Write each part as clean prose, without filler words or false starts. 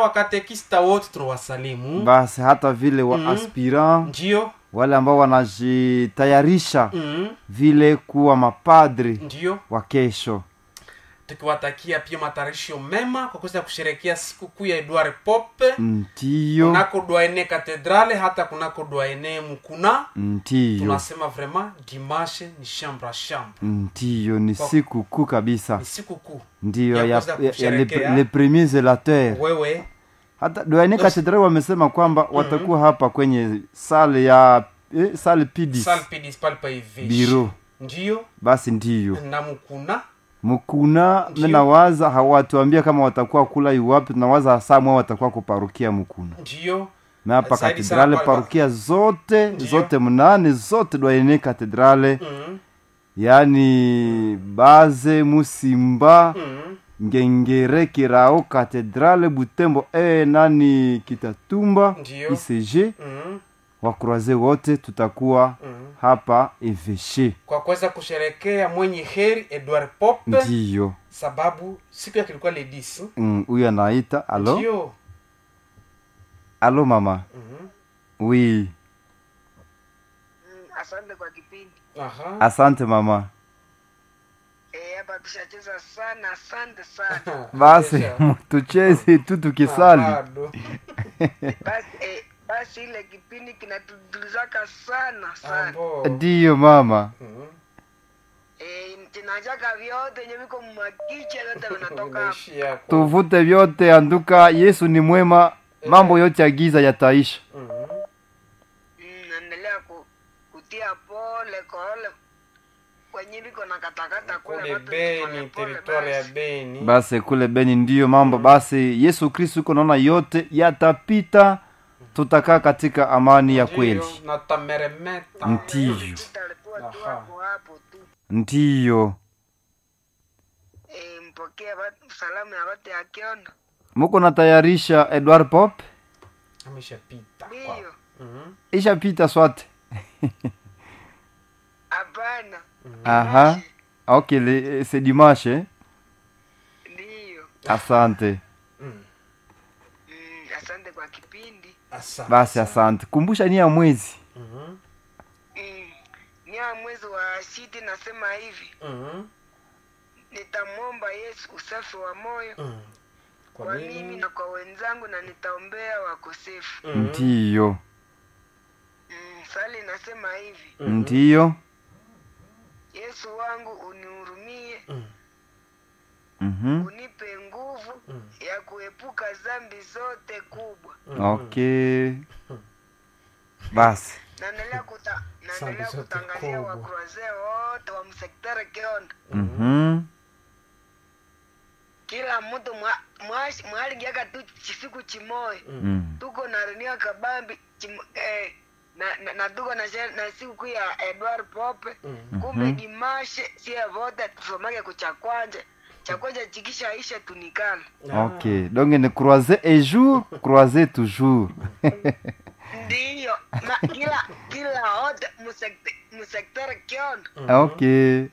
wakatekista wote tunawasalimu. Basi hata vile wa aspirant. Ndio. Wale ambao wanajitayarisha vile kuwa mapadri. Ndio. Wa kesho. Tukiwatakia pia matayarisho mema kwa kuweza kusherehekea sikukuu ya Edouard Pope. Ndio. Kunako Douaine Cathedrale hata kunako Douaine Mukuna. Ndio. Tunasema vraiment dimanche ni chambre à chambre. Ndio, ni sikukuu kabisa. Ni sikukuu. Ndio ya les premiers zélateurs. Wewe. Hata Douaine Cathedrale wamesema kwamba watakuwa hapa kwenye salle ya salle Pidis. Salle Pidis palpa hivi. Biro. Ndio. Basi ndio. Na Mukuna nawaza hawatuambia kama watakuwa kula iwapi, tunawaza Samuel watakuwa kuparukia Mukuna. Ndio. Na hapa katedrale parukia zote mnane zote Douaine Cathedrale. Yani Baze, Musimba, Ngengere, Kirao, Cathedrale, Butembo, nani Kitatumba, ICG. Wakroaze wote tutakuwa hapa eveshe kwa kuweza kusherehekea mwenye heri Edouard Pope. Ndio. Sababu siku yake ilikuwa le 10. Huyu anaita alo. Ndio. Alo mama. Oui. Asante kwa kipindi. Asante mama. Hapa tushacheza sana, asante sana. Basi tucheze tu tukisali. Basi ile kipindi kinatudulizaka sana. Ndio mama. Tunajaka vyote yenye viko mmakicha yote vinatoka. Tuvute vyote anduka, Yesu ni mwema, mambo yote ya giza yataisha. Naendelea kutia pole kole kwenye viko na katakata kule Beni, territoire ya Beni. Basi kule Beni ndio mambo. Basi Yesu Kristo uko naona yote yatapita, tutakaa katika amani ya kweli. Na tameremeta. Ndio. Ndio. Mpokea salamu ya watu ya Kiondo. Muko natayarisha Edouard Pope? Ameshapita. Ndio. Ishapita swate. Hapana. Aha. Okay, c'est dimanche. Ndio. Asante. Asante kwa kipindi. Asante. Basi asante. Kumbusha nia mwezi. Nia mwezi wa sita nasema hivi. Nitamwomba Yesu usafi wa moyo. Kwa mimi na kwa wenzangu, na nitaombea wakosefu. Ndio. Sali nasema hivi. Ndio. Yesu wangu unihurumie. Unipe nguvu ya kuepuka dhambi zote kubwa. Okay. Basi. Naendelea kutangazia wakroaze wote wa msektere Kiondo. Kila mtu mwali giaka tu chisiku chimoe. Tuko na renia kabambi na tuko na siku ya Edouard Pope. Kumbe dimashe siya vote tusomake kuchakwanja. Chakwanja chikisha isha tunikana. Okay. Donc ne croiser un jour, croiser toujours. Ndio. Na kila wote msektere Kiondo. Okay.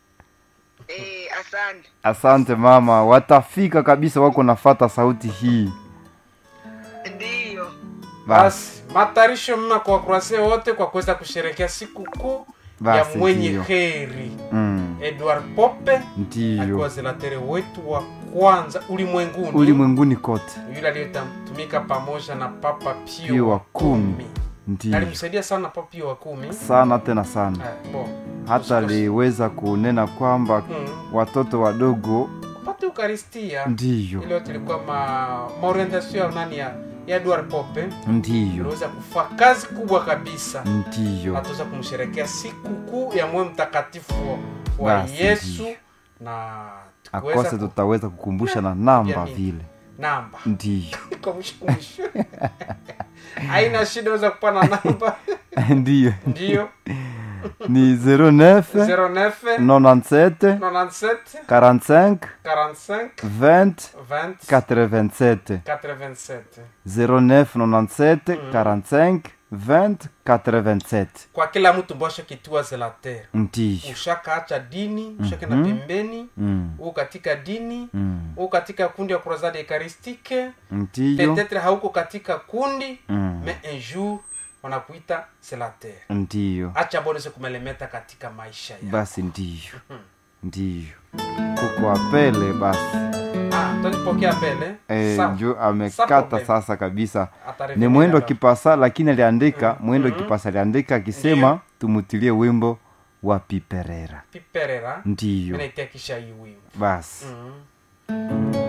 Asante. Asante mama, watafika kabisa, wako nafata sauti hii. Ndio. Basi matayarisho mema kwa kurase wote kwa kuweza kusherehekea sikukuu ya mwenye heri Edouard Pope. Ndio. Alikuwa zelatere wetu wa kwanza ulimwenguni kote. Yule aliyetumika pamoja na Papa Pio wa 10. Ndio. Alimsaidia sana Papa Pio wa 10. Sana tena sana. Hata aliweza kunena kwamba watoto wadogo pata Eucharistia. Ndio. Ile yote ilikuwa maorientation nani ya Edouard Pope. Ndio. Aliweza kufanya kazi kubwa kabisa. Ndio. Ataweza kumsherehekea sikukuu ya moyo mtakatifu wa Yesu. Na akose tutaweza kukumbusha na namba vile. Namba. Ndio. Kumshumushu. Haina shida, unaweza kupana namba. Ndio. Ndio. Ni 09 97 45 20 87 09 97 45 2087. Kwa kila mtu mbosha kitua zelater. Ndiyo. Ushaka acha dini, ushaka na pembeni, u katika dini, u katika kundi ya Croisade Eucharistique. Ndiyo. Peut-être hauko katika kundi, mais un jour wanakuita zelater. Ndiyo. Acha bonese kumelemeta katika maisha yako. Basi ndiyo. Ndiyo. Kuko apele basi. Tulipokea apele. Njo amekata sasa kabisa. Ni mwendo kipasa lakini aliandika mwendo kipasa aliandika akisema tumutilie wimbo wa Piperera. Piperera. Ndiyo. Mimi naitia kisha hii wimbo. Basi.